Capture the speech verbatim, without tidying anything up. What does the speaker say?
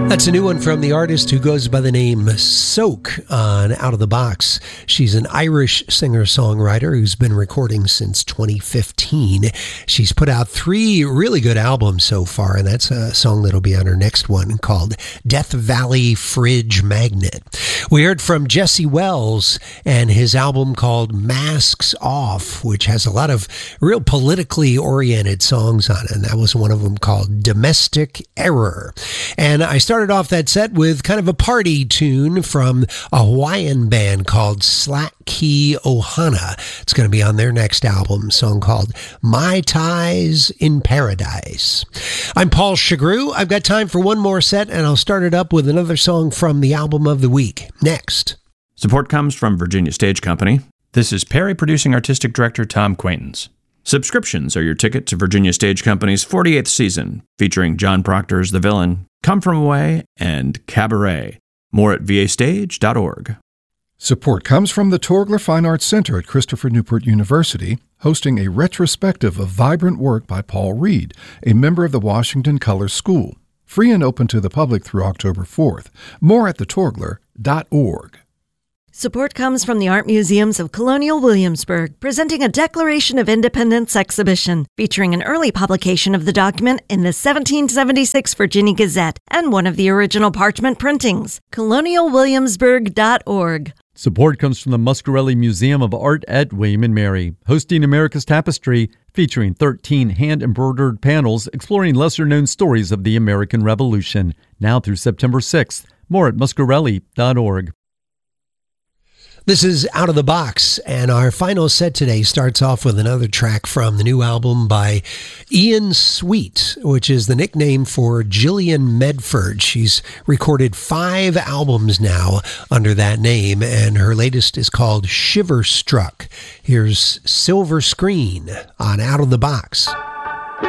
That's a new one from the artist who goes by the name Soak on Out of the Box. She's an Irish singer-songwriter who's been recording since twenty fifteen. She's put out three really good albums so far, and that's a song that'll be on her next one called Death Valley Fridge Magnet. We heard from Jesse Wells and his album called Masks Off, which has a lot of real politically oriented songs on it, and that was one of them called Domestic Error. And I started off that set with kind of a party tune from a Hawaiian band called Slack Key Ohana. It's going to be on their next album, a song called My Ties in Paradise. I'm Paul Chagru. I've got time for one more set, and I'll start it up with another song from the album of the week. Next. Support comes from Virginia Stage Company. This is Perry Producing Artistic Director Tom Quaintance. Subscriptions are your ticket to Virginia Stage Company's forty-eighth season, featuring John Proctor's The Villain, Come From Away, and Cabaret. More at v a stage dot org. Support comes from the Torgler Fine Arts Center at Christopher Newport University, hosting a retrospective of vibrant work by Paul Reed, a member of the Washington Color School. Free and open to the public through October fourth. More at the torgler dot org. Support comes from the Art Museums of Colonial Williamsburg, presenting a Declaration of Independence exhibition featuring an early publication of the document in the seventeen seventy-six Virginia Gazette and one of the original parchment printings. colonial williamsburg dot org. Support comes from the Muscarelli Museum of Art at William and Mary, hosting America's Tapestry, featuring thirteen hand-embroidered panels exploring lesser-known stories of the American Revolution, now through September sixth. More at muscarelli dot org. This is Out of the Box, and our final set today starts off with another track from the new album by Ian Sweet, which is the nickname for Gillian Medford. She's recorded five albums now under that name, and her latest is called Shiver Struck. Here's Silver Screen on Out of the Box.